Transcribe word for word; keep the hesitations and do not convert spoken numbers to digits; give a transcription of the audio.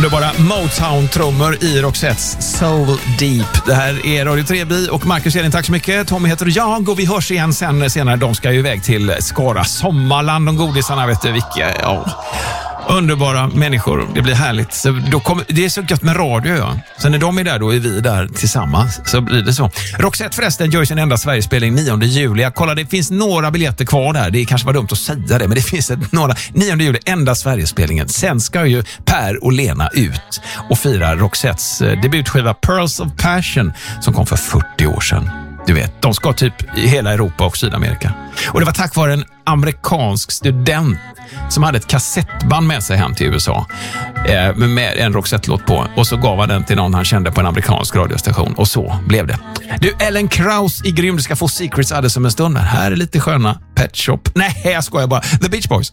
Underbara Motown-trummor i Roxettes Soul Deep. Det här är Radio tre B och Marcus Elin, tack så mycket. Tommy heter jag och vi hörs igen sen senare. De ska ju iväg till Skara Sommarland, de godisarna, vet du vilka. Ja. Underbara människor, det blir härligt. Så då kommer, det är så gött med radio, ja. Så när de är där, då är vi där tillsammans. Så blir det så. Roxette förresten gör sin enda Sverigespelning nionde juli. Jag kollar, det finns några biljetter kvar där. Det kanske var dumt att säga det, men det finns ett, några. nionde juli, enda Sverigespelningen. Sen ska ju Per och Lena ut och fira Roxettes debutskiva Pearls of Passion som kom för fyrtio år sedan. Du vet, de ska typ i hela Europa och Sydamerika. Och det var tack vare en amerikansk student som hade ett kassettband med sig hem till U S A eh, med en Roxette-låt på. Och så gav han den till någon han kände på en amerikansk radiostation. Och så blev det. Du, Ellen Krauss i Grym, du ska få Secrets hade som en stund. Här är lite sköna Pet Shop. Nej, jag skojar bara. The Beach Boys.